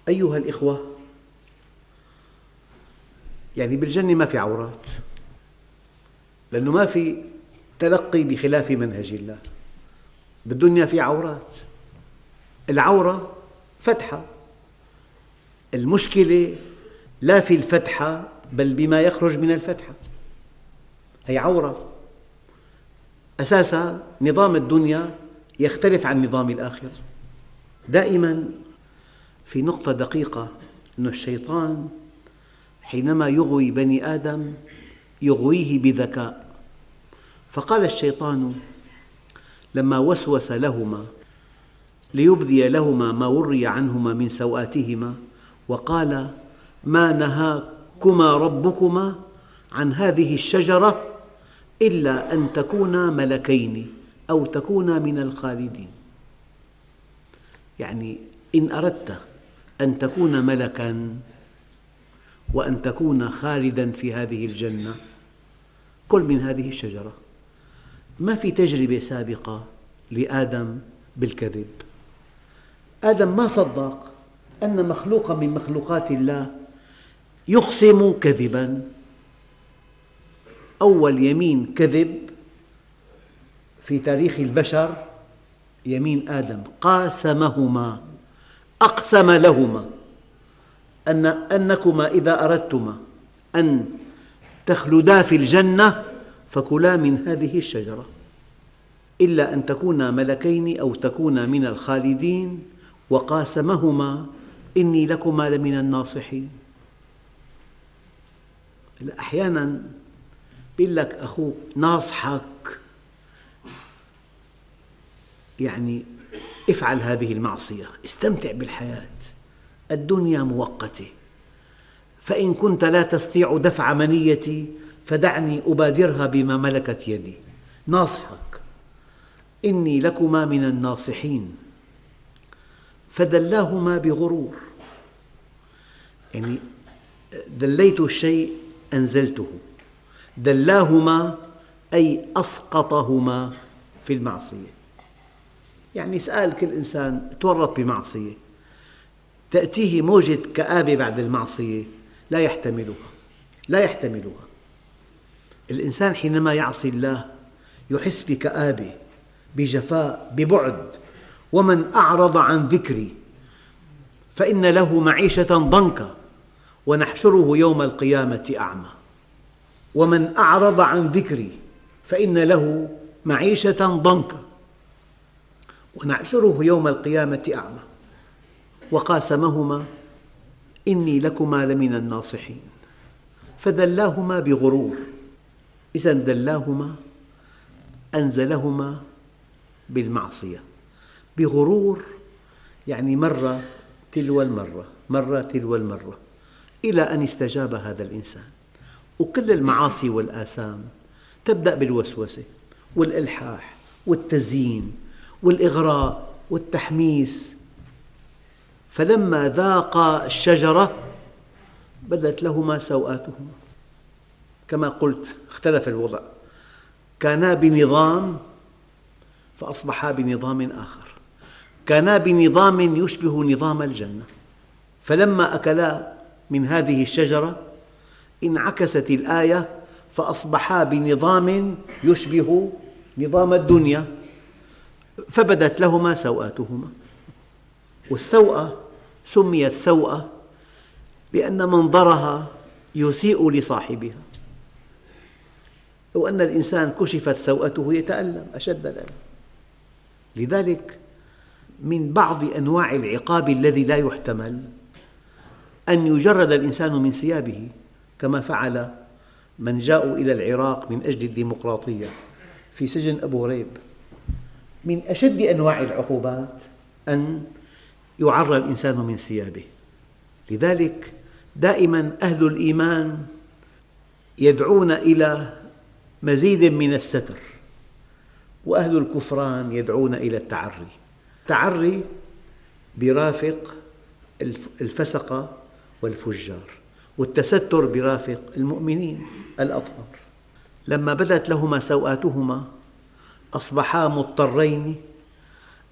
أيها الإخوة، بالجنة ما في عورات، لأنه ما في تلقي بخلاف منهج الله. بالدنيا في عورات، العورة فتحة، المشكلة لا في الفتحة بل بما يخرج من الفتحة، هي عورة. أساساً نظام الدنيا يختلف عن نظام الآخرة. دائماً في نقطة دقيقة، أن الشيطان حينما يغوي بني آدم يغويه بذكاء. فقال الشيطان لما وسوس لهما ليبدي لهما ما وري عنهما من سوآتهما وقال ما نهاكما ربكما عن هذه الشجرة إلا أن تكونا ملكين أو تكونا من الخالدين. إن أردت أن تكون ملكاً وأن تكون خالداً في هذه الجنة كل من هذه الشجرة. ما في تجربة سابقة لآدم بالكذب. آدم ما صدق أن مخلوقاً من مخلوقات الله يقسم كذباً. أول يمين كذب في تاريخ البشر يمين آدم، قاسمهما، أقسم لهما أنكما إذا أردتما أن تخلدا في الجنة فكلا من هذه الشجرة إلا أن تكونا ملكين أو تكونا من الخالدين وقاسمهما إني لكما لمن الناصحين. أحياناً يقول لك أخوك ناصحك، افعل هذه المعصية، استمتع بالحياة، الدنيا مؤقتة، فإن كنت لا تستطيع دفع منيتي فدعني أبادرها بما ملكت يدي. ناصحك إني لكما من الناصحين فدلاهما بغرور. دليت الشيء أنزلته، دلاهما أي أسقطهما في المعصية. سأل كل إنسان تورط بمعصية تأتيه موجة كآبة بعد المعصية لا يحتملها. الإنسان حينما يعصي الله يحس بكآبة، بجفاء، ببعد. ومن أعرض عن ذكري فإن له معيشة ضنكا ونحشره يوم القيامة أعمى. ومن أعرض عن ذكري فإن له معيشة ضنكا ونحشره يوم القيامة أعمى وقاسمهما إني لكما لمن الناصحين فدلاهما بغرور. إذن دلاهما أنزلهما بالمعصية بغرور، مرة تلو المرة، مرة تلو المرة، إلى أن استجاب هذا الإنسان. وكل المعاصي والآثام تبدأ بالوسوسة والإلحاح والتزيين والإغراء والتحميس. فلما ذاقا الشجرة بدت لهما سوآتهما، كما قلت اختلف الوضع، كانا بنظام فأصبحا بنظام آخر، كانا بنظام يشبه نظام الجنة، فلما أكلا من هذه الشجرة انعكست الآية فأصبحا بنظام يشبه نظام الدنيا فبدت لهما سوآتهما. والسوءة سميت سوءة لأن منظرها يسيء لصاحبها. لو أن الإنسان كشفت سوءته يتألم أشد الألم. لذلك من بعض أنواع العقاب الذي لا يحتمل أن يجرد الإنسان من ثيابه، كما فعل من جاءوا إلى العراق من أجل الديمقراطية في سجن أبو غريب. من أشد أنواع العقوبات أن يعرى الإنسان من ثيابه. لذلك دائما أهل الإيمان يدعون إلى مزيد من الستر، وأهل الكفران يدعون إلى التعري. التعري برافق الفسقة والفجار، والتستر برافق المؤمنين الأطهار. لما بدت لهما سوآتهما أصبحا مضطرين